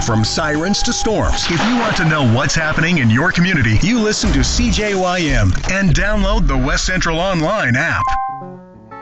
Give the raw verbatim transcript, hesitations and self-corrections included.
From sirens to storms, if you want to know what's happening in your community, you listen to C J Y M and download the West Central Online app.